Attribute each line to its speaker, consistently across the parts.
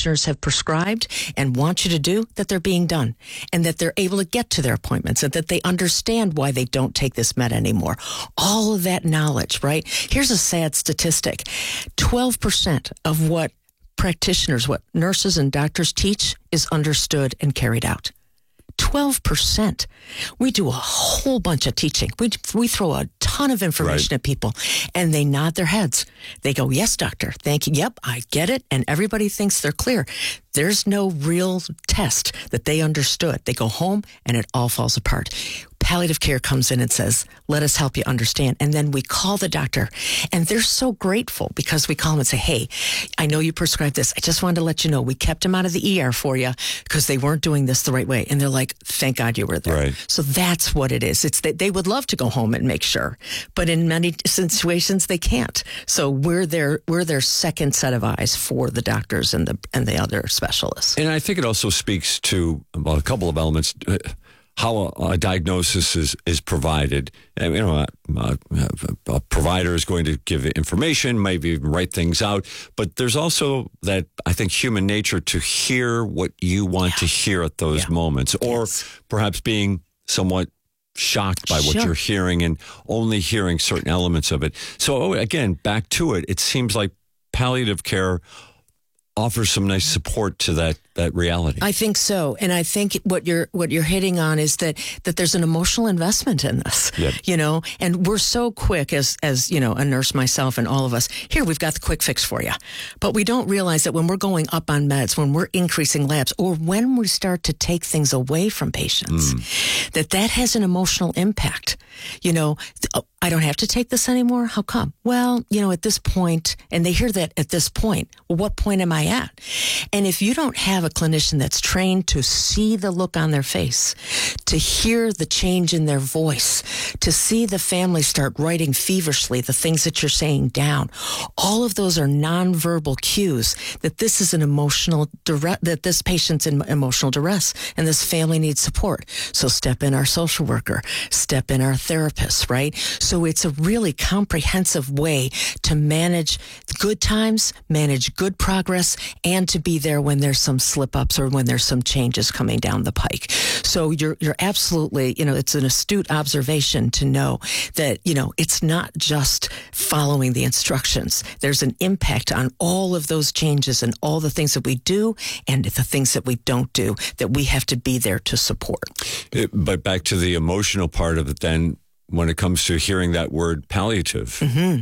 Speaker 1: practitioners have prescribed and want you to do, that they're being done, and that they're able to get to their appointments, and that they understand why they don't take this med anymore. All of that knowledge, right? Here's a sad statistic. 12% of what practitioners, what nurses and doctors teach is understood and carried out. 12%. We do a whole bunch of teaching. We throw a ton of information at people, and they nod their heads. They go, yes, doctor, thank you. Yep, I get it. And everybody thinks they're clear. There's no real test that they understood. They go home, and it all falls apart. Palliative care comes in and says, let us help you understand. And then we call the doctor, and they're so grateful because we call them and say, hey, I know you prescribed this. I just wanted to let you know we kept them out of the ER for you because they weren't doing this the right way. And they're like, thank God you were there.
Speaker 2: Right.
Speaker 1: So that's what it is. It's that they would love to go home and make sure, but in many situations they can't. So we're their second set of eyes for the doctors and the other specialists.
Speaker 2: And I think it also speaks to a couple of elements. How a diagnosis is provided. And, a provider is going to give information, maybe even write things out. But there's also that, I think, human nature to hear what you want to hear at those moments, or perhaps being somewhat shocked by what you're hearing and only hearing certain elements of it. So again, back to it, it seems like palliative care offers some nice support to that reality.
Speaker 1: I think so, and I think what you're hitting on is that there's an emotional investment in this.
Speaker 2: Yep.
Speaker 1: And we're so quick as a nurse myself and all of us. Here, we've got the quick fix for you, but we don't realize that when we're going up on meds, when we're increasing labs, or when we start to take things away from patients, that has an emotional impact. I don't have to take this anymore. How come? Well, at this point, and they hear that at this point. Well, what point am I at? And if you don't have a clinician that's trained to see the look on their face, to hear the change in their voice, to see the family start writing feverishly the things that you're saying down, all of those are nonverbal cues that this is that this patient's in emotional duress and this family needs support. So step in our social worker, step in our therapist, right? So it's a really comprehensive way to manage good times, manage good progress, and to be there when there's some slip-ups or when there's some changes coming down the pike. So you're absolutely, it's an astute observation to know that, it's not just following the instructions. There's an impact on all of those changes and all the things that we do and the things that we don't do that we have to be there to support.
Speaker 2: But back to the emotional part of it then, when it comes to hearing that word palliative,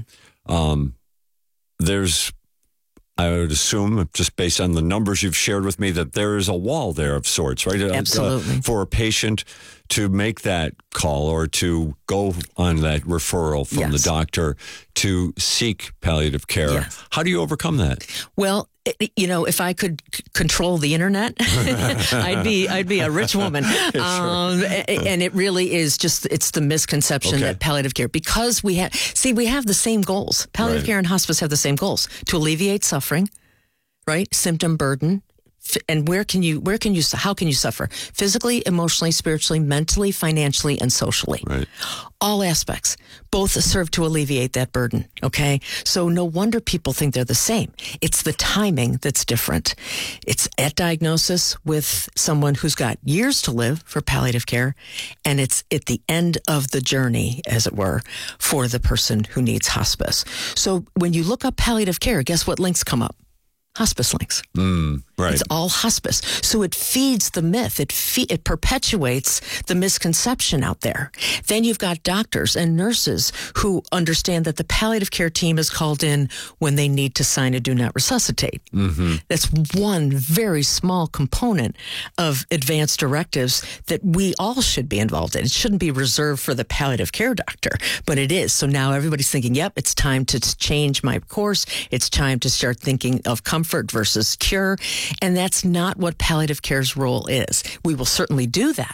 Speaker 2: there's, I would assume, just based on the numbers you've shared with me, that there is a wall there of sorts, right?
Speaker 1: Absolutely.
Speaker 2: For a patient to make that call or to go on that referral from the doctor to seek palliative care.
Speaker 1: Yes.
Speaker 2: How do you overcome that?
Speaker 1: Well, if I could control the internet, I'd be a rich woman. And it really is it's the misconception that palliative care, because we have the same goals. Palliative care and hospice have the same goals: to alleviate suffering, right? Symptom burden. And how can you suffer? Physically, emotionally, spiritually, mentally, financially, and socially.
Speaker 2: Right.
Speaker 1: All aspects. Both serve to alleviate that burden, okay? So no wonder people think they're the same. It's the timing that's different. It's at diagnosis with someone who's got years to live for palliative care, and it's at the end of the journey, as it were, for the person who needs hospice. So when you look up palliative care, guess what links come up? Hospice links.
Speaker 2: Right.
Speaker 1: It's all hospice. So it feeds the myth. It perpetuates the misconception out there. Then you've got doctors and nurses who understand that the palliative care team is called in when they need to sign a do not resuscitate. That's one very small component of advanced directives that we all should be involved in. It shouldn't be reserved for the palliative care doctor, but it is. So now everybody's thinking, yep, it's time to change my course. It's time to start thinking of comfort versus cure. And that's not what palliative care's role is. We will certainly do that,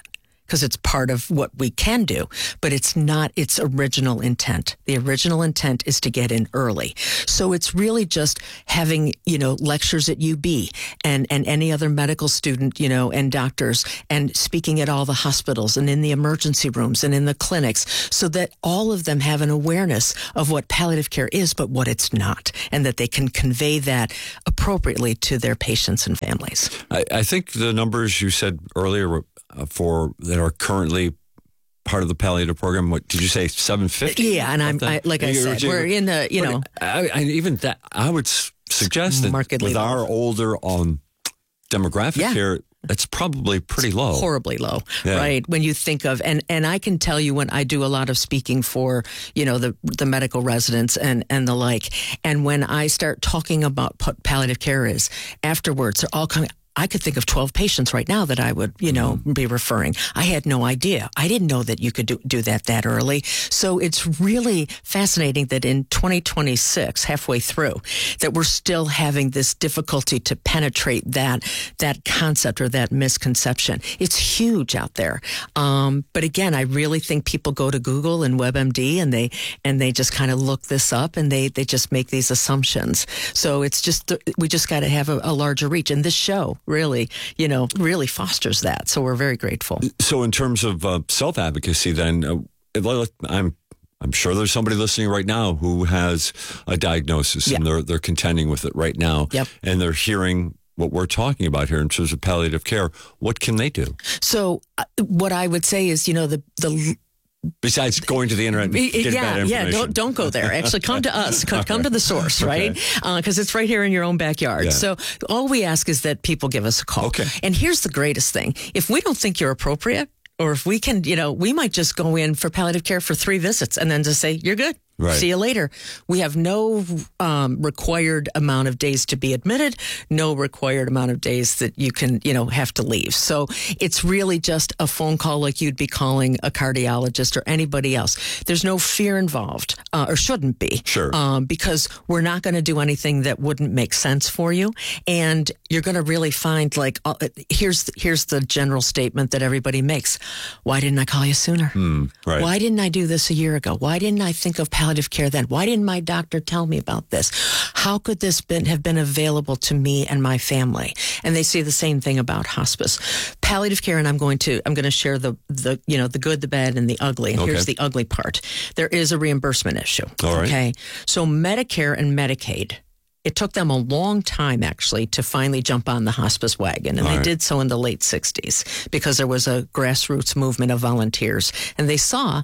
Speaker 1: because it's part of what we can do, but it's not its original intent. The original intent is to get in early. So it's really just having, lectures at UB and any other medical student, and doctors, and speaking at all the hospitals and in the emergency rooms and in the clinics, so that all of them have an awareness of what palliative care is, but what it's not, and that they can convey that appropriately to their patients and families.
Speaker 2: I think the numbers you said earlier for that are currently part of the palliative program, what did you say, 750?
Speaker 1: Yeah, and like I said, we're in the,
Speaker 2: even that, I would suggest that with our older demographic here, that's probably pretty low.
Speaker 1: Horribly low, right? When you think of, and I can tell you when I do a lot of speaking for, the medical residents and the like, and when I start talking about what palliative care is, afterwards they're all coming. I could think of 12 patients right now that I would, be referring. I had no idea. I didn't know that you could do that early. So it's really fascinating that in 2026, halfway through, that we're still having this difficulty to penetrate that concept or that misconception. It's huge out there. But again, I really think people go to Google and WebMD and they just kind of look this up and they just make these assumptions. So it's just, we just got to have a larger reach. And this show really fosters that. So we're very grateful.
Speaker 2: So in terms of self-advocacy, then I'm sure there's somebody listening right now who has a diagnosis and they're contending with it right now.
Speaker 1: Yep.
Speaker 2: And they're hearing what we're talking about here in terms of palliative care. What can they do?
Speaker 1: So what I would say is,
Speaker 2: besides going to the internet and getting that information.
Speaker 1: Yeah, don't go there. Actually, come to us. Come to the source, right? Because it's right here in your own backyard. Yeah. So all we ask is that people give us a call.
Speaker 2: Okay.
Speaker 1: And here's the greatest thing. If we don't think you're appropriate, or if we can, we might just go in for palliative care for 3 visits and then just say, you're good.
Speaker 2: Right.
Speaker 1: See you later. We have no required amount of days to be admitted, no required amount of days that you can, have to leave. So it's really just a phone call like you'd be calling a cardiologist or anybody else. There's no fear involved, or shouldn't be.
Speaker 2: Sure.
Speaker 1: Because we're not going to do anything that wouldn't make sense for you. And you're going to really find, here's the general statement that everybody makes. Why didn't I call you sooner?
Speaker 2: Right.
Speaker 1: Why didn't I do this a year ago? Why didn't I think of palliative care then? Why didn't my doctor tell me about this? How could this have been available to me and my family? And they say the same thing about hospice. Palliative care, and I'm going to share the good, the bad, and the ugly. And here's the ugly part. There is a reimbursement issue.
Speaker 2: All right.
Speaker 1: Okay. So Medicare and Medicaid, it took them a long time, actually, to finally jump on the hospice wagon. And they did so in the late 60s because there was a grassroots movement of volunteers. And they saw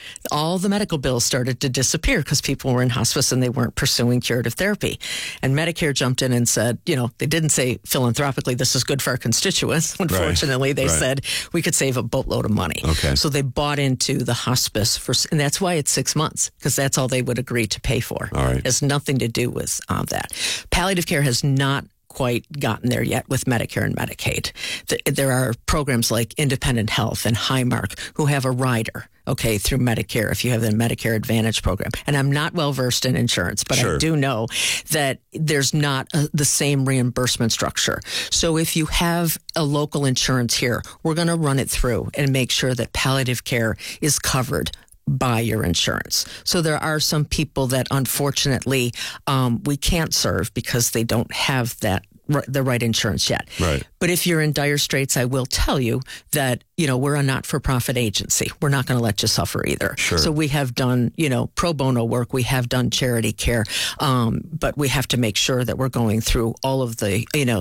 Speaker 1: all the medical bills started to disappear because people were in hospice and they weren't pursuing curative therapy. And Medicare jumped in and said, they didn't say philanthropically, this is good for our constituents. Unfortunately, they said we could save a boatload of money.
Speaker 2: Okay.
Speaker 1: So they bought into the hospice and that's why it's 6 months, because that's all they would agree to pay for.
Speaker 2: All right.
Speaker 1: It has nothing to do with that. Palliative care has not quite gotten there yet with Medicare and Medicaid. There are programs like Independent Health and Highmark who have a rider, through Medicare, if you have the Medicare Advantage program. And I'm not well versed in insurance, but I do know that there's not the same reimbursement structure. So if you have a local insurance here, we're going to run it through and make sure that palliative care is covered by your insurance. So there are some people that unfortunately we can't serve because they don't have the right insurance yet.
Speaker 2: Right.
Speaker 1: But if you're in dire straits, I will tell you that, we're a not-for-profit agency. We're not going to let you suffer either.
Speaker 2: Sure.
Speaker 1: So we have done, pro bono work. We have done charity care. But we have to make sure that we're going through all of the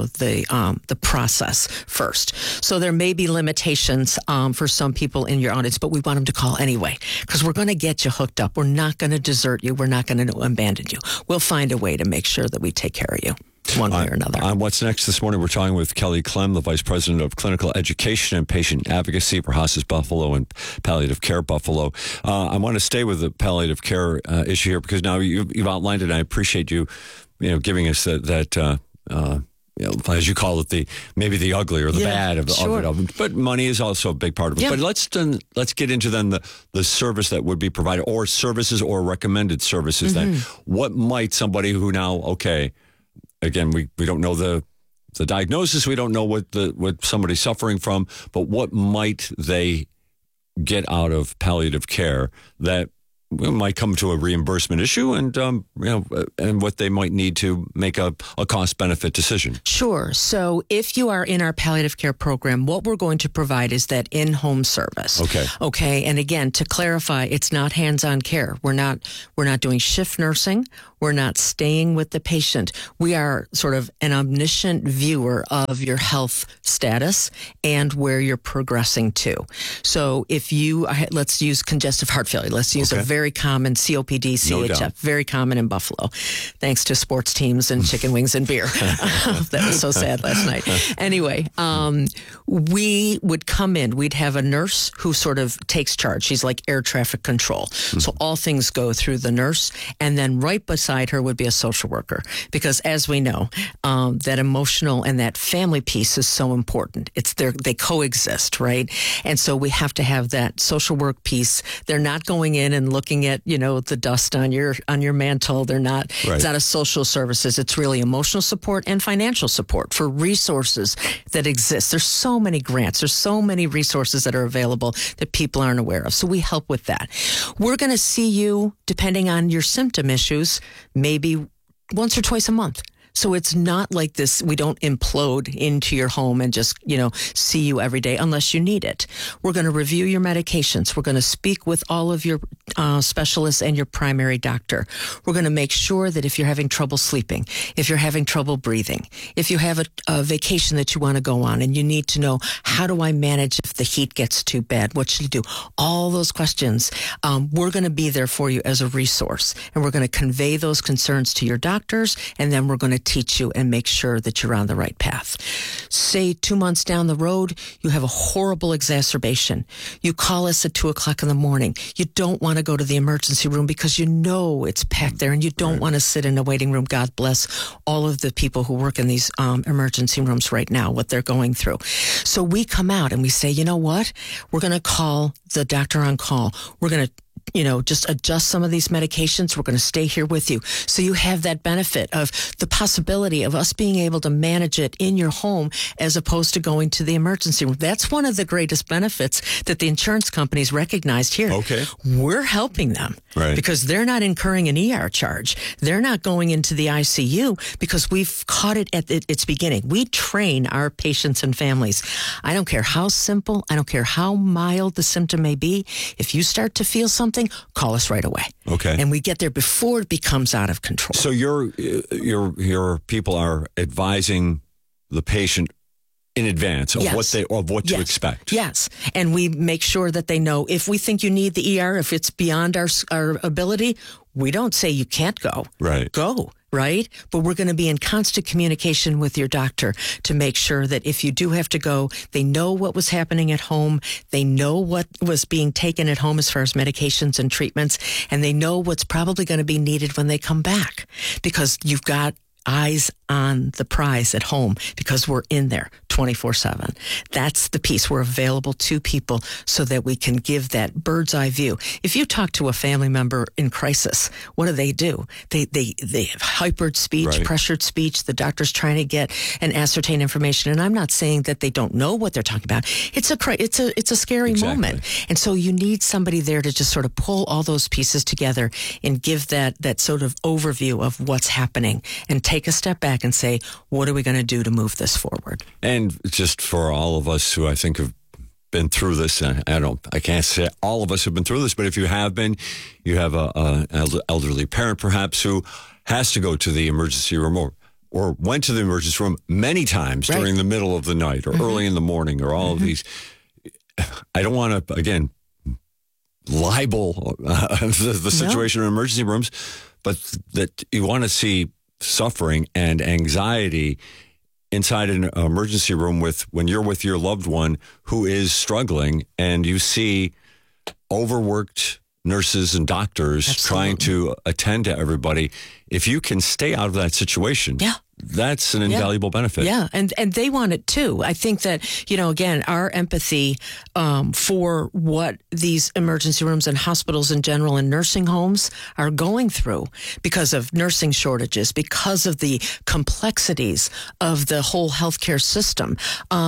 Speaker 1: process first. So there may be limitations for some people in your audience, but we want them to call anyway, because we're going to get you hooked up. We're not going to desert you. We're not going to abandon you. We'll find a way to make sure that we take care of you one way or another.
Speaker 2: On What's Next this morning, we're talking with Kelly Clem, the Vice President of Clinical Education and Patient Advocacy for Hospice Buffalo and Palliative Care Buffalo. I want to stay with the palliative care issue here because now you've outlined it, and I appreciate you giving us that as you call it, maybe the ugly or the bad of it. But money is also a big part of it. Yeah. But let's get into then the service that would be provided, or services or recommended services. Then what might somebody who now again, we don't know the diagnosis, we don't know what somebody's suffering from, but what might they get out of palliative care that might come to a reimbursement issue, and and what they might need to make a cost-benefit decision.
Speaker 1: Sure. So if you are in our palliative care program, what we're going to provide is that in-home service. Okay. And again, to clarify, it's not hands-on care. We're not doing shift nursing. We're not staying with the patient. We are sort of an omniscient viewer of your health status and where you're progressing to. So if you, let's use congestive heart failure. Let's use a very common COPD, CHF, very common in Buffalo, thanks to sports teams and chicken wings and beer. That was so sad last night. Anyway, we would come in. We'd have a nurse who sort of takes charge. She's like air traffic control. So all things go through the nurse, and then right beside her would be a social worker, because as we know, that emotional and that family piece is so important. They coexist, right? And so we have to have that social work piece. They're not going in and looking at, the dust on your mantle. They're not, It's not a social services. It's really emotional support and financial support for resources that exist. There's so many grants. There's so many resources that are available that people aren't aware of. So we help with that. We're going to see you, depending on your symptom issues, maybe once or twice a month. So it's not like this, we don't implode into your home and just, see you every day unless you need it. We're going to review your medications. We're going to speak with all of your specialists and your primary doctor. We're going to make sure that if you're having trouble sleeping, if you're having trouble breathing, if you have a vacation that you want to go on and you need to know, how do I manage if the heat gets too bad? What should you do? All those questions, we're going to be there for you as a resource. And we're going to convey those concerns to your doctors, and then we're going to teach you and make sure that you're on the right path. Say 2 months down the road, you have a horrible exacerbation. You call us at 2:00 in the morning. You don't want to go to the emergency room because it's packed there, and you don't want to sit in a waiting room. God bless all of the people who work in these emergency rooms right now, what they're going through. So we come out and we say, you know what? We're going to call the doctor on call. We're going to just adjust some of these medications. We're going to stay here with you. So you have that benefit of the possibility of us being able to manage it in your home as opposed to going to the emergency room. That's one of the greatest benefits that the insurance companies recognized here.
Speaker 2: Okay.
Speaker 1: We're helping them because they're not incurring an ER charge. They're not going into the ICU because we've caught it at its beginning. We train our patients and families. I don't care how simple, I don't care how mild the symptom may be. If you start to feel something, call us right away.
Speaker 2: Okay.
Speaker 1: And we get there before it becomes out of control.
Speaker 2: So your people are advising the patient in advance of what to expect.
Speaker 1: Yes. And we make sure that they know if we think you need the ER, if it's beyond our ability, we don't say you can't go.
Speaker 2: Right.
Speaker 1: Go. Right? But we're going to be in constant communication with your doctor to make sure that if you do have to go, they know what was happening at home. They know what was being taken at home as far as medications and treatments. And they know what's probably going to be needed when they come back, because you've got eyes on the prize at home because we're in there 24/7. That's the piece. We're available to people so that we can give that bird's eye view. If you talk to a family member in crisis, what do? They have hypered speech, pressured speech. The doctor's trying to get and ascertain information. And I'm not saying that they don't know what they're talking about. It's a scary moment. And so you need somebody there to just sort of pull all those pieces together and give that sort of overview of what's happening and take a step back and say, what are we going to do to move this forward?
Speaker 2: And just for all of us who I think have been through this, I can't say all of us have been through this, but if you have been, you have an elderly parent perhaps who has to go to the emergency room or went to the emergency room many times during the middle of the night or early in the morning or all of these. I don't want to, again, libel the situation in emergency rooms, but that you want to see suffering and anxiety inside an emergency room when you're with your loved one who is struggling, and you see overworked nurses and doctors trying to attend to everybody. If you can stay out of that situation, that's an invaluable benefit.
Speaker 1: Yeah, and they want it too. I think that, again, our empathy for what these emergency rooms and hospitals in general and nursing homes are going through because of nursing shortages, because of the complexities of the whole healthcare system.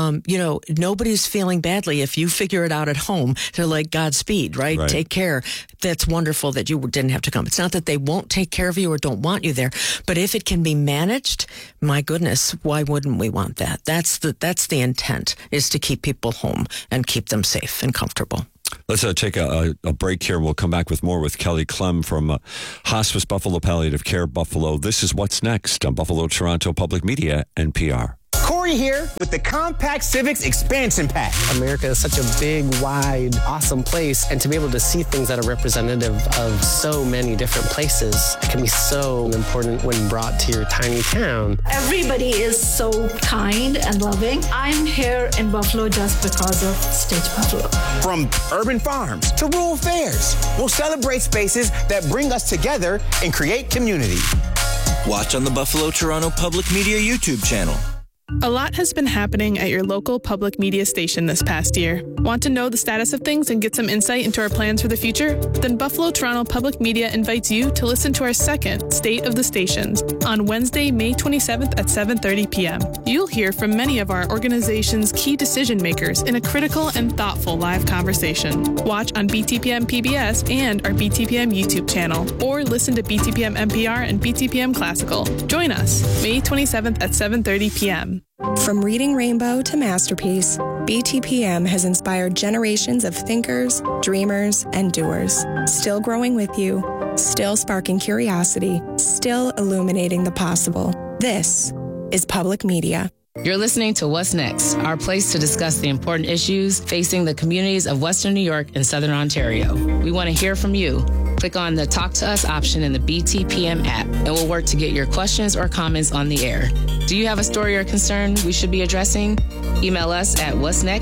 Speaker 1: Nobody's feeling badly if you figure it out at home. They're like, Godspeed, right? Take care. That's wonderful that you didn't have to come. It's not that they won't take care of you or don't want you there, but if it can be managed, my goodness, why wouldn't we want that? That's the intent, is to keep people home and keep them safe and comfortable.
Speaker 2: Let's take a break here. We'll come back with more with Kelly Clem from Hospice Buffalo Palliative Care Buffalo. This is What's Next on Buffalo Toronto Public Media, NPR.
Speaker 3: Corey here with the Compact Civics Expansion Pack.
Speaker 4: America is such a big, wide, awesome place, and to be able to see things that are representative of so many different places can be so important when brought to your tiny town.
Speaker 5: Everybody is so kind and loving. I'm here in Buffalo just because of Stitch Buffalo.
Speaker 3: From urban farms to rural fairs, we'll celebrate spaces that bring us together and create community.
Speaker 6: Watch on the Buffalo Toronto Public Media YouTube channel.
Speaker 7: A lot has been happening at your local public media station this past year. Want to know the status of things and get some insight into our plans for the future? Then Buffalo Toronto Public Media invites you to listen to our second State of the Stations on Wednesday, May 27th at 7:30 p.m. You'll hear from many of our organization's key decision makers in a critical and thoughtful live conversation. Watch on BTPM PBS and our BTPM YouTube channel, or listen to BTPM NPR and BTPM Classical. Join us May 27th at 7:30 p.m.
Speaker 8: From Reading Rainbow to Masterpiece, BTPM has inspired generations of thinkers, dreamers, and doers. Still growing with you, still sparking curiosity, still illuminating the possible. This is public media.
Speaker 9: You're listening to What's Next, our place to discuss the important issues facing the communities of Western New York and Southern Ontario. We want to hear from you. Click on the Talk to Us option in the BTPM app, and we'll work to get your questions or comments on the air. Do you have a story or concern we should be addressing? Email us at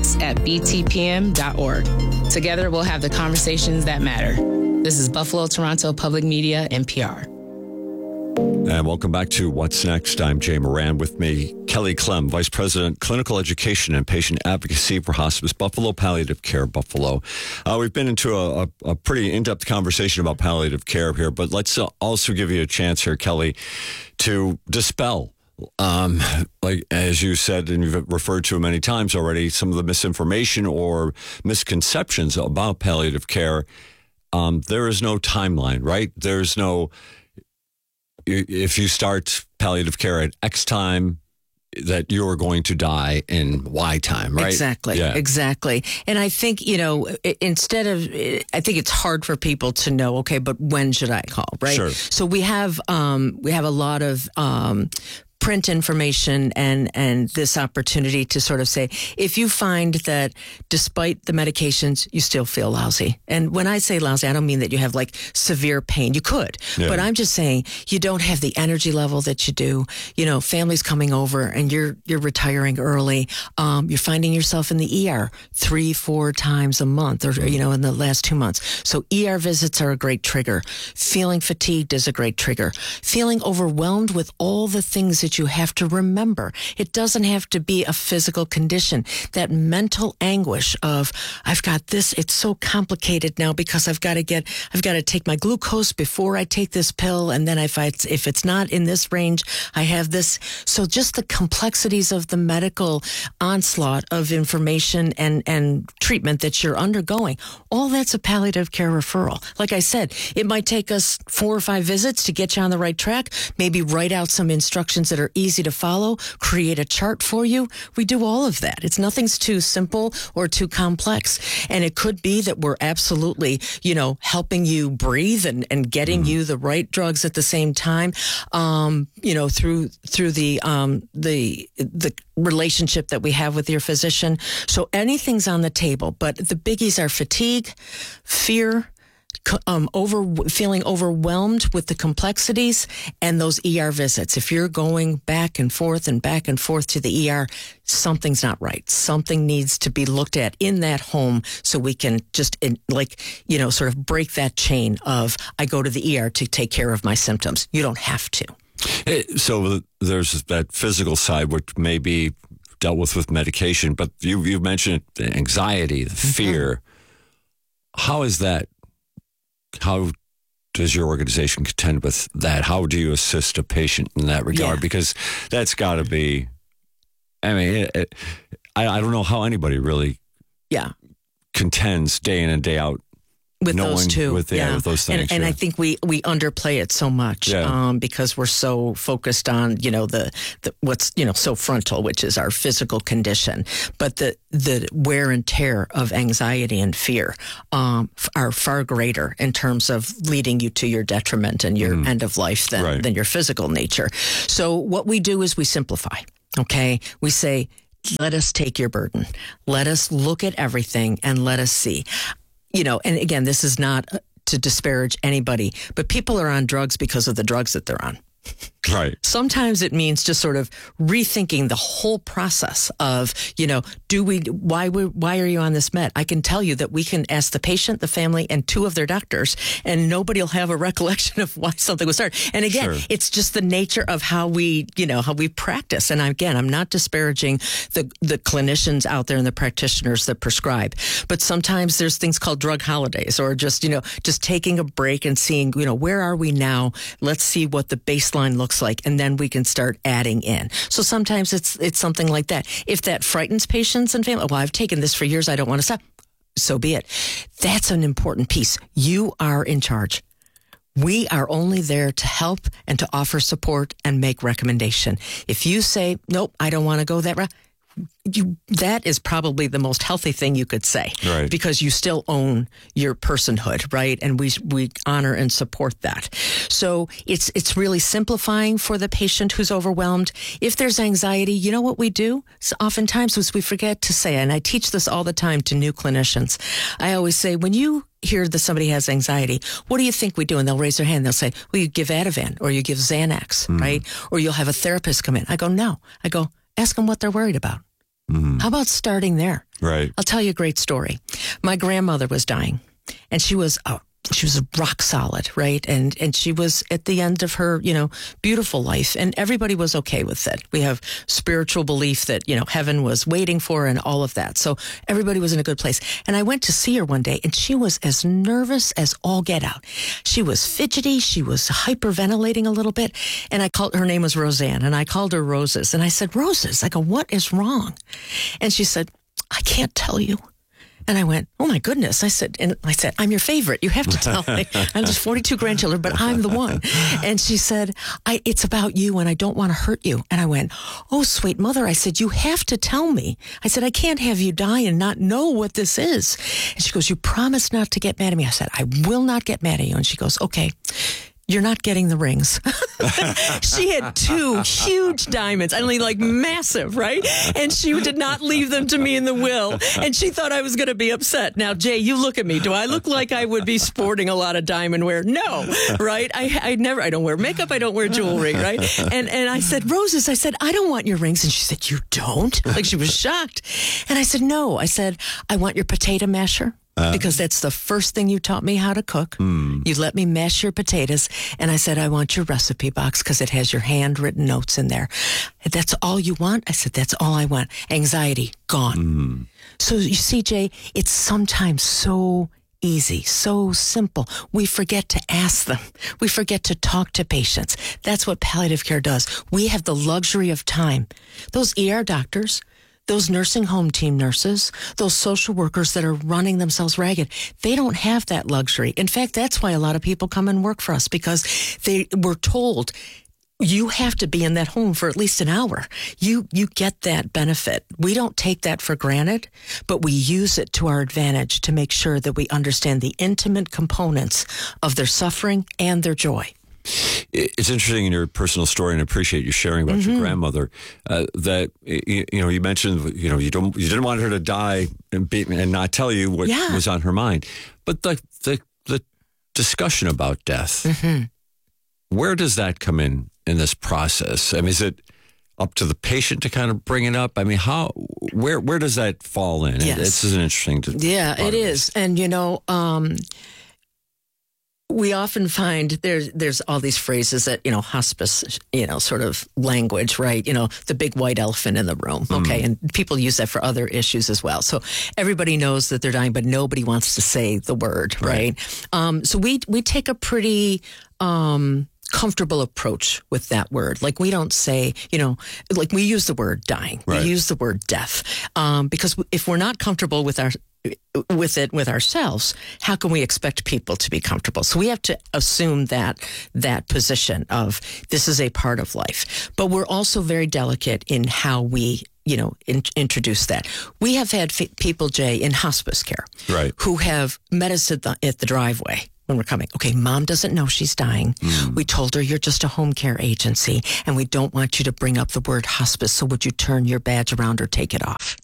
Speaker 9: what'snext@btpm.org. Together, we'll have the conversations that matter. This is Buffalo Toronto Public Media, NPR.
Speaker 2: And welcome back to What's Next. I'm Jay Moran. With me, Kelly Clem, Vice President, Clinical Education and Patient Advocacy for Hospice Buffalo Palliative Care Buffalo. We've been into a pretty in-depth conversation about palliative care here, but let's also give you a chance here, Kelly, to dispel, like as you said and you've referred to many times already, some of the misinformation or misconceptions about palliative care. There is no timeline, right? There's no... If you start palliative care at X time, that you're going to die in Y time, right?
Speaker 1: Exactly.
Speaker 2: Yeah. Exactly.
Speaker 1: And I think, instead of, I think it's hard for people to know, okay, but when should I call, right?
Speaker 2: Sure.
Speaker 1: So we have a lot of, print information and this opportunity to sort of say, if you find that despite the medications, you still feel lousy. And when I say lousy, I don't mean that you have like severe pain. You could, but I'm just saying you don't have the energy level that you do. Family's coming over and you're retiring early. You're finding yourself in the ER 3-4 times a month or, in the last 2 months. So ER visits are a great trigger. Feeling fatigued is a great trigger. Feeling overwhelmed with all the things that you have to remember. It doesn't have to be a physical condition. That mental anguish of, I've got this, it's so complicated now because I've got to take my glucose before I take this pill. And then if it's not in this range, I have this. So just the complexities of the medical onslaught of information and treatment that you're undergoing, all that's a palliative care referral. Like I said, it might take us 4 or 5 visits to get you on the right track, maybe write out some instructions that are easy to follow, create a chart for you. We do all of that. Nothing's too simple or too complex. And it could be that we're absolutely, helping you breathe and getting you the right drugs at the same time, through the relationship that we have with your physician. So anything's on the table, but the biggies are fatigue, fear, feeling overwhelmed with the complexities, and those ER visits. If you're going back and forth to the ER, something's not right. Something needs to be looked at in that home so we can just sort of break that chain of I go to the ER to take care of my symptoms. You don't have to.
Speaker 2: So there's that physical side, which may be dealt with medication, but you've mentioned the anxiety, the fear. How is that? How does your organization contend with that? How do you assist a patient in that regard? Because that's got to be, I mean, I don't know how anybody really contends day in and day out
Speaker 1: with those two,
Speaker 2: with those things.
Speaker 1: And I think we underplay it so much because we're so focused on, the what's, so frontal, which is our physical condition. But the wear and tear of anxiety and fear are far greater in terms of leading you to your detriment and your end of life than your physical nature. So what we do is we simplify, okay? We say, let us take your burden. Let us look at everything and let us see. And again, this is not to disparage anybody, but people are on drugs because of the drugs that they're on.
Speaker 2: Right.
Speaker 1: Sometimes it means just sort of rethinking the whole process of, why are you on this med? I can tell you that we can ask the patient, the family, and 2 of their doctors, and nobody will have a recollection of why something was started. And again, it's just the nature of how we practice. And again, I'm not disparaging the clinicians out there and the practitioners that prescribe, but sometimes there's things called drug holidays, or just taking a break and seeing, where are we now? Let's see what the baseline looks like, and then we can start adding in. So sometimes it's something like that. If that frightens patients and family, well, I've taken this for years, I don't want to stop. So be it. That's an important piece. You are in charge. We are only there to help and to offer support and make recommendation. If you say, nope, I don't want to go that route, that is probably the most healthy thing you could say,
Speaker 2: right? Because
Speaker 1: you still own your personhood, right? And we honor and support that. So it's really simplifying for the patient who's overwhelmed. If there's anxiety, you know what we do? So oftentimes we forget to say, and I teach this all the time to new clinicians. I always say, when you hear that somebody has anxiety, what do you think we do? And they'll raise their hand. They'll say, well, you give Ativan, or you give Xanax, right? Or you'll have a therapist come in. I go, no. I go, ask them what they're worried about. How about starting there?
Speaker 2: Right.
Speaker 1: I'll tell you a great story. My grandmother was dying, and she was rock solid, right? And she was at the end of her, beautiful life, and everybody was okay with it. We have spiritual belief that, heaven was waiting for her and all of that. So everybody was in a good place. And I went to see her one day, and she was as nervous as all get out. She was fidgety. She was hyperventilating a little bit. And her name was Roseanne, and I called her Roses. And I said, Roses, I go, what is wrong? And she said, I can't tell you. And I went, oh my goodness. I said, I'm your favorite. You have to tell me. I'm just 42 grandchildren, but I'm the one. And she said, it's about you, and I don't want to hurt you. And I went, oh, sweet mother. I said, you have to tell me. I said, I can't have you die and not know what this is. And she goes, you promised not to get mad at me. I said, I will not get mad at you. And she goes, okay. You're not getting the rings. She had 2 huge diamonds. I mean, like massive, right? And she did not leave them to me in the will. And she thought I was going to be upset. Now, Jay, you look at me. Do I look like I would be sporting a lot of diamond wear? No, right? I don't wear makeup. I don't wear jewelry, right? And I said, Roses, I don't want your rings. And she said, you don't? Like, she was shocked. And I said, no. I said, I want your potato masher. Because that's the first thing you taught me how to cook. You let me mash your potatoes. And I said, I want your recipe box because it has your handwritten notes in there. That's all you want? I said, that's all I want. Anxiety, gone. So you see, Jay, it's sometimes so easy, so simple. We forget to ask them. We forget to talk to patients. That's what palliative care does. We have the luxury of time. Those ER doctors, those nursing home team nurses, those social workers that are running themselves ragged, they don't have that luxury. In fact, that's why a lot of people come and work for us, because they were told, you have to be in that home for at least an hour. You get that benefit. We don't take that for granted, but we use it to our advantage to make sure that we understand the intimate components of their suffering and their joy.
Speaker 2: It's interesting in your personal story, and I appreciate you sharing about your grandmother. That you mentioned you didn't want her to die and not tell you what was on her mind, but the discussion about death. Where does that come in this process? I mean, is it up to the patient to kind of bring it up? I mean, where does that fall in?
Speaker 1: Yes.
Speaker 2: This is an interesting.
Speaker 1: It is, and we often find there's all these phrases that, hospice, sort of language, right? The big white elephant in the room, okay? And people use that for other issues as well. So everybody knows that they're dying, but nobody wants to say the word, right? So we take a pretty comfortable approach with that word. Like we don't say, like we use the word dying. Right. We use the word death. Because if we're not comfortable with ourselves, how can we expect people to be comfortable? So we have to assume that position of this is a part of life. But we're also very delicate in how we introduce that. We have had people, Jay, in hospice care who have met us at the driveway when we're coming. Okay, mom doesn't know she's dying. We told her you're just a home care agency and we don't want you to bring up the word hospice. So would you turn your badge around or take it off?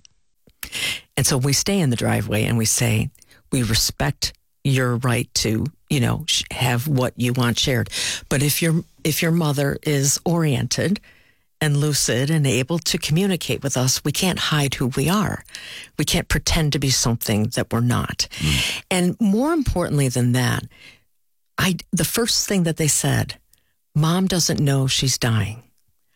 Speaker 1: And so we stay in the driveway and we say, we respect your right to, have what you want shared. But if your mother is oriented and lucid and able to communicate with us, we can't hide who we are. We can't pretend to be something that we're not. And more importantly than that, the first thing that they said, mom doesn't know she's dying.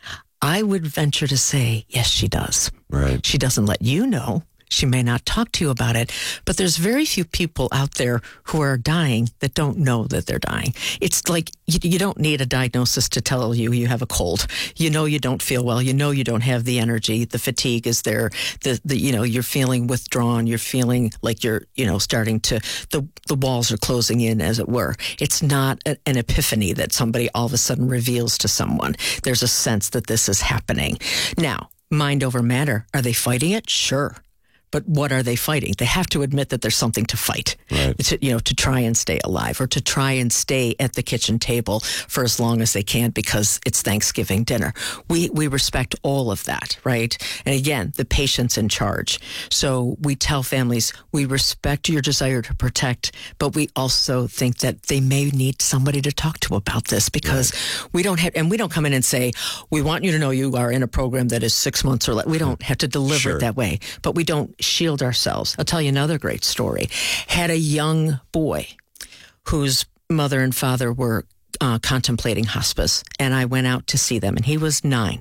Speaker 1: I would venture to say, yes, she does.
Speaker 2: Right.
Speaker 1: She doesn't let you know. She may not talk to you about it, but there's very few people out there who are dying that don't know that they're dying. It's like you don't need a diagnosis to tell you have a cold. You don't feel well. You don't have the energy. The fatigue is there. You're feeling withdrawn. You're feeling like you're, starting to, the walls are closing in, as it were. It's not an epiphany that somebody all of a sudden reveals to someone. There's a sense that this is happening. Now, mind over matter. Are they fighting it? Sure. But what are they fighting? They have to admit that there's something to fight, to try and stay alive or to try and stay at the kitchen table for as long as they can because it's Thanksgiving dinner. We respect all of that, right? And again, the patient's in charge. So we tell families, we respect your desire to protect, but we also think that they may need somebody to talk to about this because we don't come in and say, we want you to know you are in a program that is 6 months or less. We don't have to deliver it that way, but we don't shield ourselves. I'll tell you another great story. Had a young boy whose mother and father were contemplating hospice, and I went out to see them, and he was 9.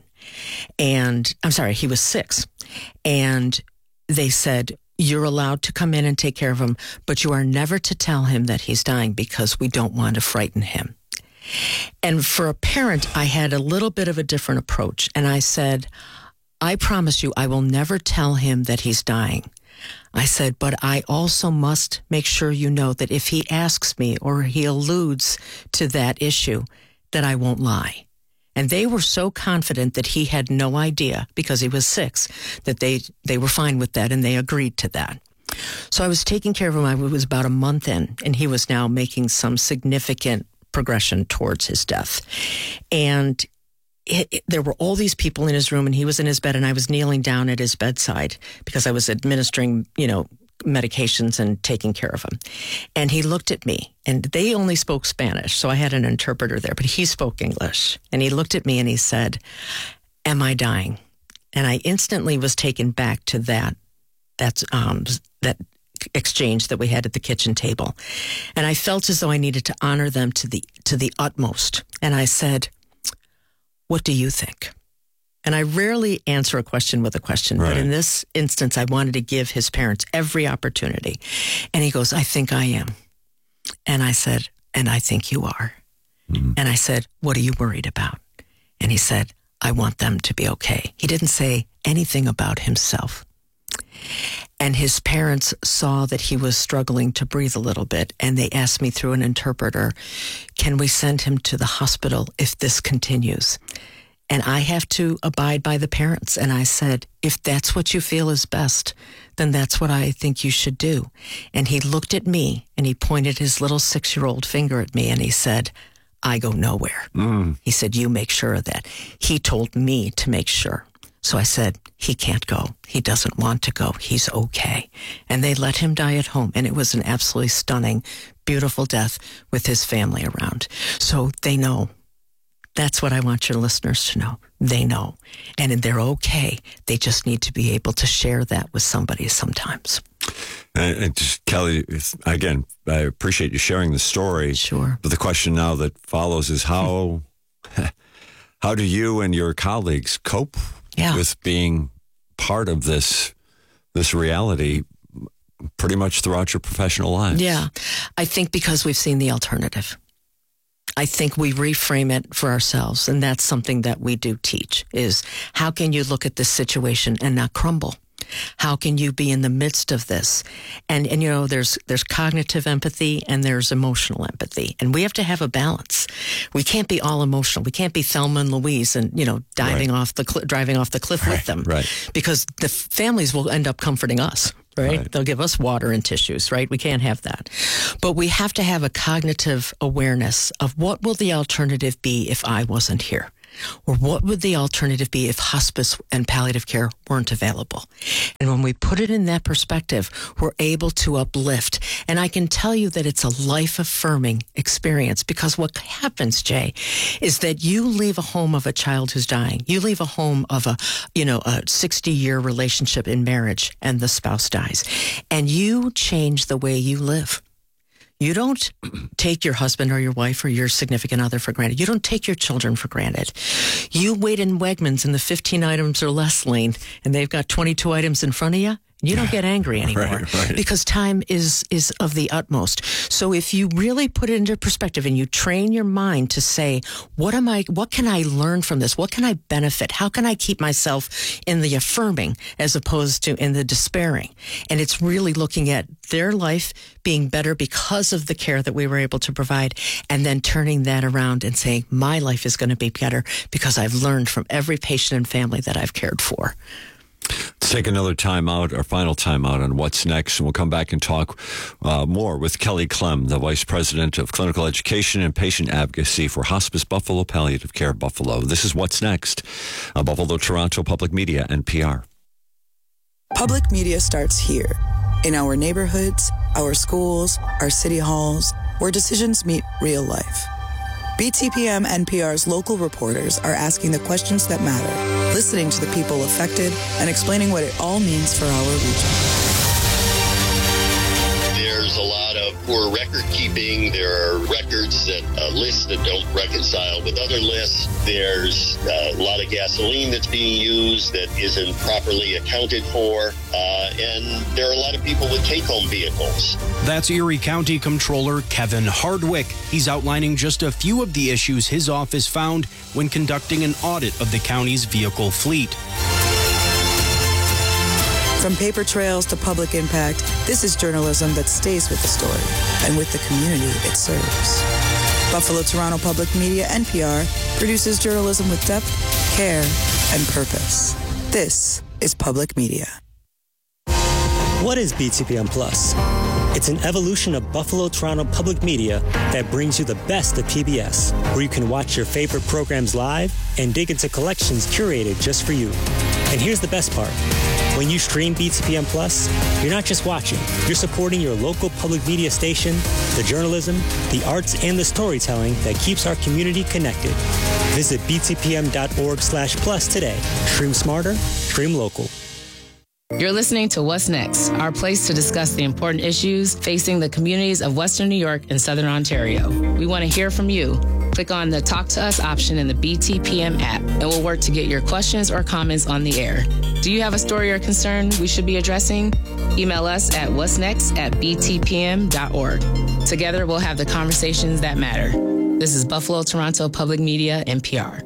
Speaker 1: He was 6. And they said, you're allowed to come in and take care of him, but you are never to tell him that he's dying because we don't want to frighten him. And for a parent, I had a little bit of a different approach, and I said, I promise you, I will never tell him that he's dying. I said, but I also must make sure you know that if he asks me or he alludes to that issue, that I won't lie. And they were so confident that he had no idea because he was 6, that they were fine with that and they agreed to that. So I was taking care of him. I was about a month in, and he was now making some significant progression towards his death. And there were all these people in his room, and he was in his bed, and I was kneeling down at his bedside because I was administering, medications and taking care of him. And he looked at me, and they only spoke Spanish, so I had an interpreter there, but he spoke English. And he looked at me and he said, am I dying? And I instantly was taken back to that exchange that we had at the kitchen table. And I felt as though I needed to honor them to the utmost. And I said, what do you think? And I rarely answer a question with a question, but in this instance, I wanted to give his parents every opportunity. And he goes, I think I am. And I said, and I think you are. Mm-hmm. And I said, what are you worried about? And he said, I want them to be okay. He didn't say anything about himself. And his parents saw that he was struggling to breathe a little bit, and they asked me through an interpreter, can we send him to the hospital if this continues? And I have to abide by the parents. And I said, if that's what you feel is best, then that's what I think you should do. And he looked at me, and he pointed his little 6-year-old finger at me, and he said, I go nowhere. He said, you make sure of that. He told me to make sure. So I said, he can't go. He doesn't want to go. He's okay. And they let him die at home. And it was an absolutely stunning, beautiful death with his family around. So they know. That's what I want your listeners to know. They know. And they're okay. They just need to be able to share that with somebody sometimes.
Speaker 2: And just, Kelly, again, I appreciate you sharing the story.
Speaker 1: Sure.
Speaker 2: But the question now that follows is how do you and your colleagues cope with being part of this reality pretty much throughout your professional lives?
Speaker 1: Yeah. I think because we've seen the alternative. I think we reframe it for ourselves, and that's something that we do teach, is how can you look at this situation and not crumble? How can you be in the midst of this? And you know, there's cognitive empathy and there's emotional empathy, and we have to have a balance. We can't be all emotional. We can't be Thelma and Louise and, you know, driving off the cliff with them, because the families will end up comforting us. Right? They'll give us water and tissues, right? We can't have that. But we have to have a cognitive awareness of what will the alternative be if I wasn't here? Or what would the alternative be if hospice and palliative care weren't available? And when we put it in that perspective, we're able to uplift. And I can tell you that it's a life-affirming experience, because what happens, Jay, is that you leave a home of a child who's dying. You leave a home of a 60-year relationship in marriage, and the spouse dies. And you change the way you live. You don't take your husband or your wife or your significant other for granted. You don't take your children for granted. You wait in Wegmans in the 15 items or less lane, and they've got 22 items in front of you. You don't get angry anymore because time is of the utmost. So if you really put it into perspective and you train your mind to say, what can I learn from this? What can I benefit? How can I keep myself in the affirming as opposed to in the despairing? And it's really looking at their life being better because of the care that we were able to provide, and then turning that around and saying, my life is going to be better because I've learned from every patient and family that I've cared for.
Speaker 2: Let's take another time out, our final time out on What's Next, and we'll come back and talk more with Kelly Clem, the Vice President of Clinical Education and Patient Advocacy for Hospice Buffalo, Palliative Care Buffalo. This is What's Next, Buffalo Toronto Public Media, NPR.
Speaker 10: Public media starts here, in our neighborhoods, our schools, our city halls, where decisions meet real life. BTPM NPR's local reporters are asking the questions that matter, listening to the people affected, and explaining what it all means for our region.
Speaker 11: There's a lot of poor record keeping. There are records that lists that don't reconcile with other lists. There's a lot of gasoline that's being used that isn't properly accounted for. And there are a lot of people with take-home vehicles.
Speaker 12: That's Erie County Comptroller Kevin Hardwick. He's outlining just a few of the issues his office found when conducting an audit of the county's vehicle fleet.
Speaker 10: From paper trails to public impact, this is journalism that stays with the story and with the community it serves. Buffalo Toronto Public Media, NPR, produces journalism with depth, care, and purpose. This is public media.
Speaker 13: What is BTPM Plus? It's an evolution of Buffalo Toronto Public Media that brings you the best of PBS, where you can watch your favorite programs live and dig into collections curated just for you. And here's the best part. When you stream BTPM Plus, you're not just watching, you're supporting your local public media station, the journalism, the arts, and the storytelling that keeps our community connected. Visit btpm.org/plus today. Stream smarter, stream local.
Speaker 9: You're listening to What's Next, our place to discuss the important issues facing the communities of Western New York and Southern Ontario. We want to hear from you. Click on the Talk to Us option in the BTPM app, and we'll work to get your questions or comments on the air. Do you have a story or concern we should be addressing? Email us at what'snext@btpm.org. Together, we'll have the conversations that matter. This is Buffalo Toronto Public Media, NPR.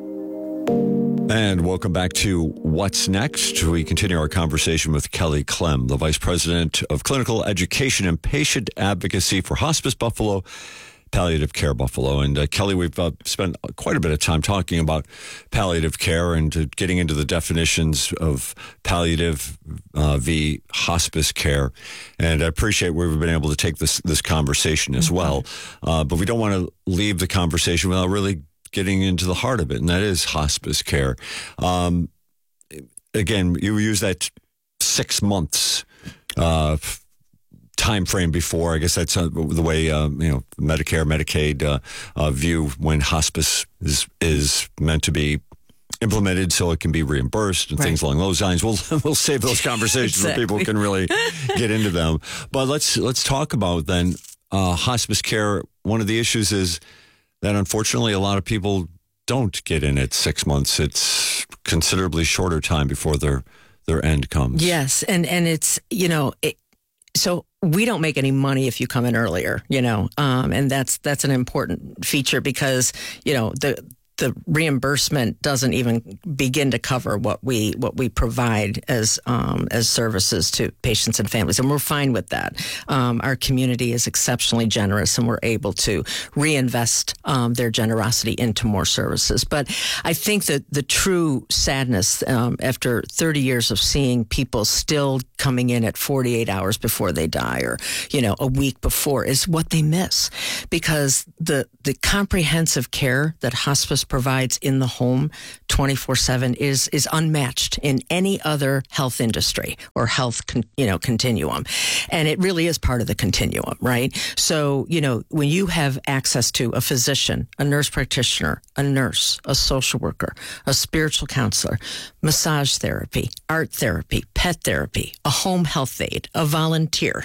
Speaker 2: And welcome back to What's Next. We continue our conversation with Kelly Clem, the Vice President of Clinical Education and Patient Advocacy for Hospice Buffalo, Palliative Care Buffalo. And Kelly, we've spent quite a bit of time talking about palliative care and getting into the definitions of palliative v. hospice care. And I appreciate we've been able to take this conversation as well. But we don't want to leave the conversation without really getting into the heart of it, and that is hospice care. Again, you use that 6 months time frame before. I guess that's the way Medicare, Medicaid view when hospice is meant to be implemented so it can be reimbursed and things along those lines. We'll save those conversations where people can really get into them. But let's talk about then hospice care. One of the issues is that unfortunately a lot of people don't get in at 6 months. It's considerably shorter time before their end comes.
Speaker 1: Yes, and it's so we don't make any money if you come in earlier, and that's an important feature because the reimbursement doesn't even begin to cover what we provide as services to patients and families, and we're fine with that. Our community is exceptionally generous, and we're able to reinvest their generosity into more services. But I think that the true sadness after 30 years of seeing people still coming in at 48 hours before they die, or a week before, is what they miss, because the comprehensive care that hospice provides in the home 24/7 is unmatched in any other health industry or health continuum. And it really is part of the continuum, right? So, when you have access to a physician, a nurse practitioner, a nurse, a social worker, a spiritual counselor, massage therapy, art therapy, pet therapy, a home health aide, a volunteer,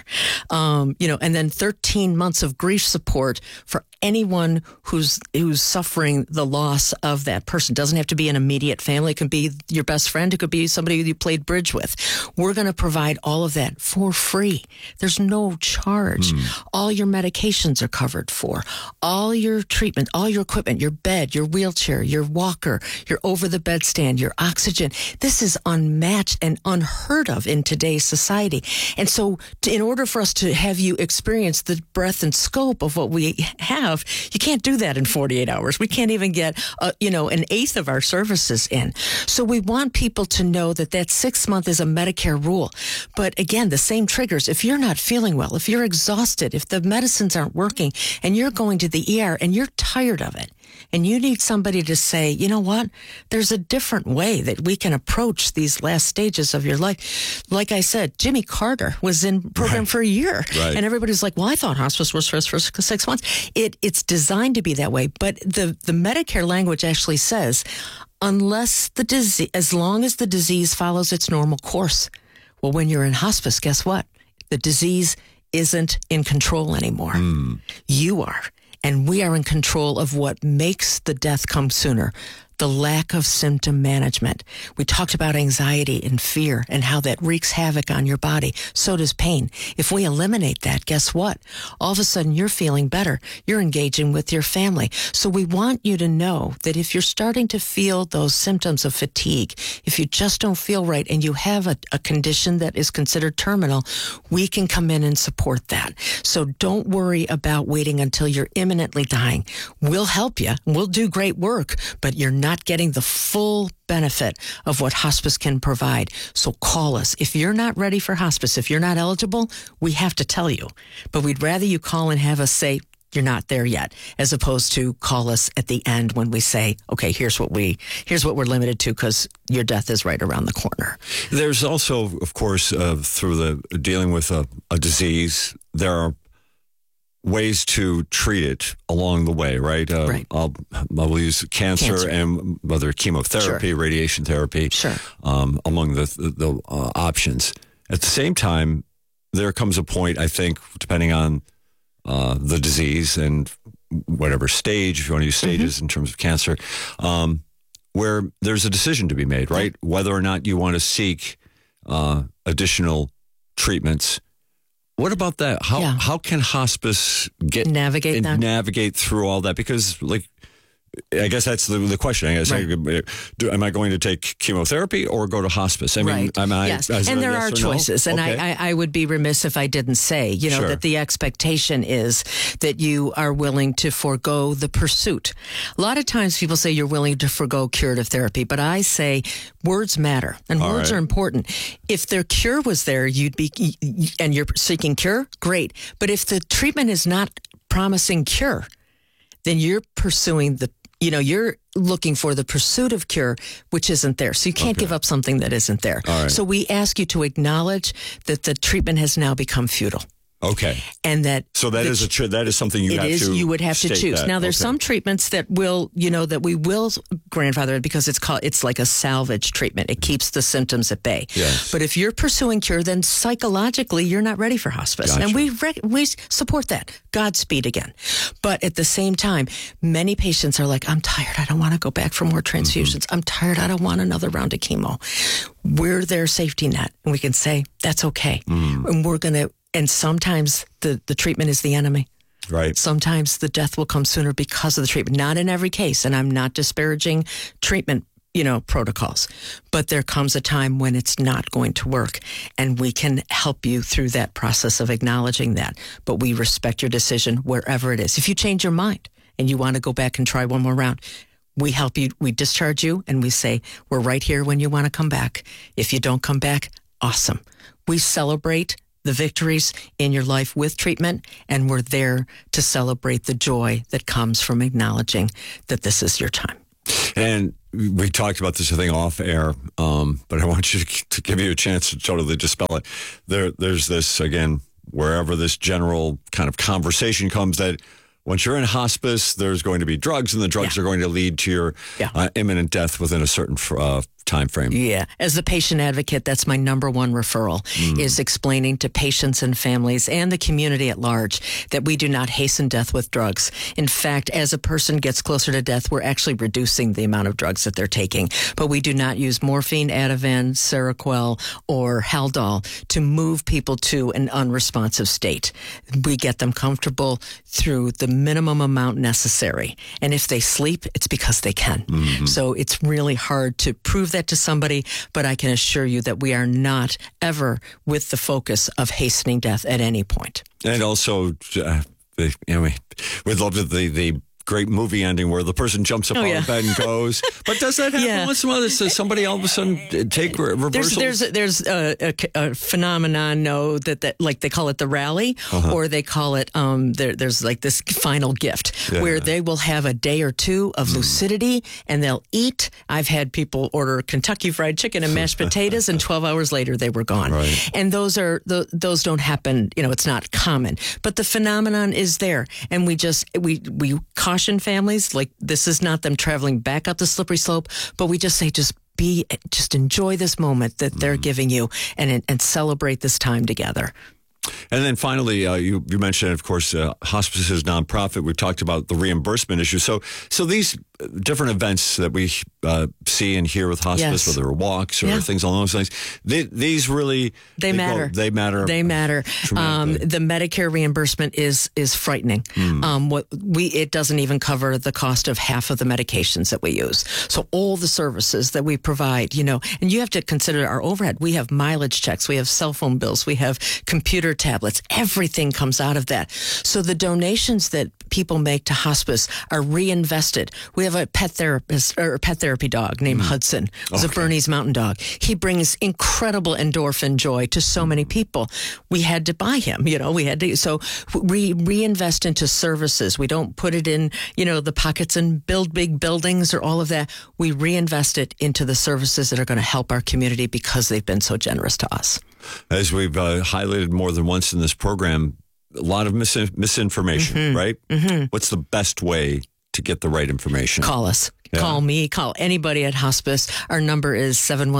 Speaker 1: and then 13 months of grief support for anyone who's suffering the loss of that person. Doesn't have to be an immediate family. It could be your best friend. It could be somebody you played bridge with. We're going to provide all of that for free. There's no charge. All your medications are covered for. All your treatment, all your equipment, your bed, your wheelchair, your walker, your over-the-bed stand, your oxygen. This is unmatched and unheard of in today's society. And so in order for us to have you experience the breadth and scope of what we have, you can't do that in 48 hours. We can't even get, an eighth of our services in. So we want people to know that 6 month is a Medicare rule. But again, the same triggers. If you're not feeling well, if you're exhausted, if the medicines aren't working, and you're going to the ER and you're tired of it, and you need somebody to say, you know what, there's a different way that we can approach these last stages of your life. Like I said, Jimmy Carter was in program for a year. Right. And everybody's like, well, I thought hospice was for 6 months. It's designed to be that way. But the Medicare language actually says, as long as the disease follows its normal course. Well, when you're in hospice, guess what? The disease isn't in control anymore. You are. And we are in control of what makes the death come sooner. The lack of symptom management. We talked about anxiety and fear and how that wreaks havoc on your body. So does pain. If we eliminate that, guess what? All of a sudden, you're feeling better. You're engaging with your family. So we want you to know that if you're starting to feel those symptoms of fatigue, if you just don't feel right and you have a condition that is considered terminal, we can come in and support that. So don't worry about waiting until you're imminently dying. We'll help you. We'll do great work, but you're not getting the full benefit of what hospice can provide. So call us. If you're not ready for hospice, if you're not eligible, we have to tell you. But we'd rather you call and have us say, you're not there yet, as opposed to call us at the end when we say, okay, here's what we're limited to because your death is right around the corner.
Speaker 2: There's also, of course, through the dealing with a disease, there are ways to treat it along the way, right? I'll use cancer and whether chemotherapy, radiation therapy, among the options. At the same time, there comes a point, I think, depending on the disease and whatever stage, if you want to use stages in terms of cancer, where there's a decision to be made, right? Whether or not you want to seek additional treatments. What about that? How can hospice navigate through all that? Because, I guess that's the question. I guess, am I going to take chemotherapy or go to hospice? I mean,
Speaker 1: yes. And there are choices. No? And I would be remiss if I didn't say, that the expectation is that you are willing to forego the pursuit. A lot of times people say you're willing to forego curative therapy, but I say words matter and words are important. If the cure was there, and you're seeking cure, great. But if the treatment is not promising cure, then you're pursuing you're looking for the pursuit of cure, which isn't there. So you can't give up something that isn't there. So we ask you to acknowledge that the treatment has now become futile.
Speaker 2: Okay.
Speaker 1: And that
Speaker 2: that is something you
Speaker 1: would have to choose.
Speaker 2: That.
Speaker 1: Now there's some treatments that will, that we will grandfather because it's like a salvage treatment. It keeps the symptoms at bay.
Speaker 2: Yes.
Speaker 1: But if you're pursuing cure, then psychologically you're not ready for hospice.
Speaker 2: Gotcha.
Speaker 1: And we support that. Godspeed again. But at the same time, many patients are like, I'm tired. I don't want to go back for more transfusions. I'm tired. I don't want another round of chemo. We're their safety net. And we can say, that's okay. And we're going to, and sometimes the treatment is the enemy.
Speaker 2: Right.
Speaker 1: Sometimes the death will come sooner because of the treatment. Not in every case, and I'm not disparaging treatment, protocols. But there comes a time when it's not going to work, and we can help you through that process of acknowledging that. But we respect your decision wherever it is. If you change your mind and you want to go back and try one more round, we help you. We discharge you, and we say, we're right here when you want to come back. If you don't come back, awesome. We celebrate the victories in your life with treatment, and we're there to celebrate the joy that comes from acknowledging that this is your time.
Speaker 2: And we talked about this, I think, off air, but I want you to give you a chance to totally dispel it. There's this, again, wherever this general kind of conversation comes, that once you're in hospice, there's going to be drugs, and the drugs are going to lead to your imminent death within a certain time frame.
Speaker 1: Yeah. As the patient advocate, that's my number one referral, is explaining to patients and families and the community at large that we do not hasten death with drugs. In fact, as a person gets closer to death, we're actually reducing the amount of drugs that they're taking. But we do not use morphine, Ativan, Seroquel, or Haldol to move people to an unresponsive state. We get them comfortable through the minimum amount necessary. And if they sleep, it's because they can. So it's really hard to prove that to somebody, but I can assure you that we are not ever with the focus of hastening death at any point.
Speaker 2: And also, we'd love the great movie ending where the person jumps up on the bed and goes. But does that happen once in a while? Does somebody all of a sudden take reversals?
Speaker 1: There's a phenomenon, that like they call it the rally, or they call it, there's like this final gift where they will have a day or two of lucidity and they'll eat. I've had people order Kentucky Fried Chicken and mashed potatoes, and 12 hours later they were gone.
Speaker 2: Right.
Speaker 1: And those don't happen, it's not common. But the phenomenon is there. And we caution families, like this is not them traveling back up the slippery slope, but we just say, just enjoy this moment that they're giving you and celebrate this time together.
Speaker 2: And then finally, you mentioned, of course, hospice is nonprofit. We talked about the reimbursement issue. So these different events that we see and hear with hospice, whether walks or things along those lines, these really
Speaker 1: they matter.
Speaker 2: They matter.
Speaker 1: The Medicare reimbursement is frightening. It doesn't even cover the cost of half of the medications that we use. So all the services that we provide, and you have to consider our overhead. We have mileage checks, we have cell phone bills, we have computer tablets. Everything comes out of that. So the donations that people make to hospice are reinvested. We have a pet therapy dog named Hudson. He's a Bernese Mountain Dog. He brings incredible endorphin joy to so many people. We had to buy him, so we reinvest into services. We don't put it in, the pockets and build big buildings or all of that. We reinvest it into the services that are going to help our community because they've been so generous to us.
Speaker 2: As we've highlighted more than once in this program, a lot of misinformation, right? What's the best way to get the right information?
Speaker 1: Call us. Yeah. Call me. Call anybody at hospice. Our number is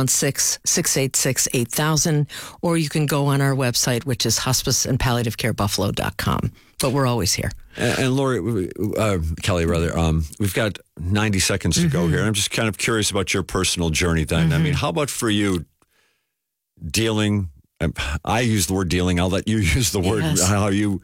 Speaker 1: 716-686-8000, or you can go on our website, which is hospiceandpalliativecarebuffalo.com. But we're always here.
Speaker 2: And Lori, Kelly, we've got 90 seconds to go here. I'm just kind of curious about your personal journey then. I mean, how about for you dealing? I use the word dealing. I'll let you use the word how you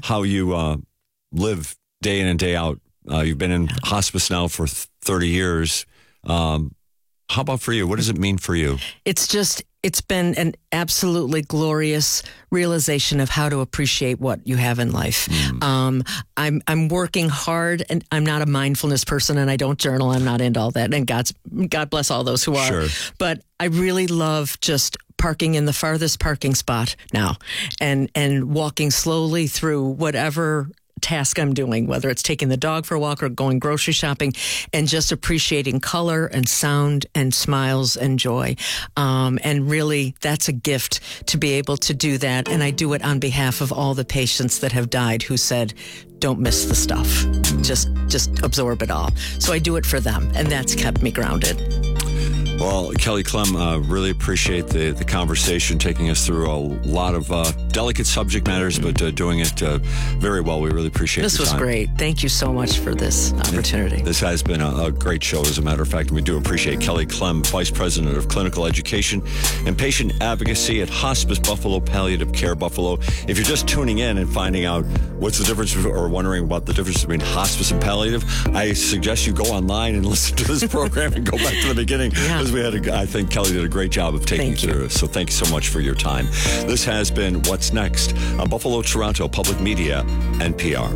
Speaker 2: live day in and day out. You've been in hospice now for 30 years. How about for you? What does it mean for you?
Speaker 1: It's been an absolutely glorious realization of how to appreciate what you have in life. I'm working hard, and I'm not a mindfulness person, and I don't journal. I'm not into all that. And God bless all those who are.
Speaker 2: Sure.
Speaker 1: But I really love just parking in the farthest parking spot now and walking slowly through whatever task I'm doing, whether it's taking the dog for a walk or going grocery shopping, and just appreciating color and sound and smiles and joy. And really, that's a gift to be able to do that. And I do it on behalf of all the patients that have died who said, don't miss the stuff. Just absorb it all. So I do it for them, and that's kept me grounded.
Speaker 2: Well, Kelly Clem, really appreciate the conversation, taking us through a lot of delicate subject matters, but doing it very well. We really appreciate
Speaker 1: this.
Speaker 2: Your time.
Speaker 1: Was great. Thank you so much for this opportunity.
Speaker 2: This has been a great show, as a matter of fact, and we do appreciate Kelly Clem, Vice President of Clinical Education and Patient Advocacy at Hospice Buffalo Palliative Care Buffalo. If you're just tuning in and finding out what's the difference, or wondering about the difference between hospice and palliative, I suggest you go online and listen to this program and go back to the beginning.
Speaker 1: Yeah.
Speaker 2: I think Kelly did a great job of taking you through this. So thank you so much for your time. This has been What's Next on Buffalo Toronto Public Media, NPR.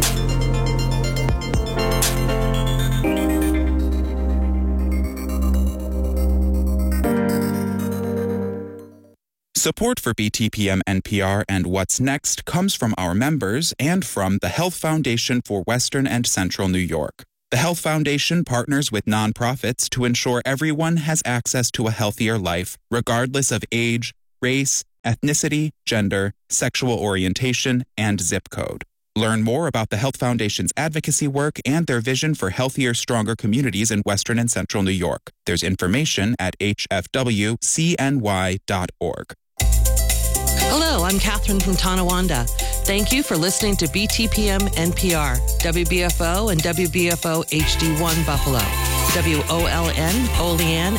Speaker 14: Support for BTPM NPR and What's Next comes from our members and from the Health Foundation for Western and Central New York. The Health Foundation partners with nonprofits to ensure everyone has access to a healthier life, regardless of age, race, ethnicity, gender, sexual orientation, and zip code. Learn more about the Health Foundation's advocacy work and their vision for healthier, stronger communities in Western and Central New York. There's information at hfwcny.org.
Speaker 15: Hello, I'm Catherine from Tonawanda. Thank you for listening to BTPM NPR, WBFO and WBFO HD1 Buffalo, WOLN Olean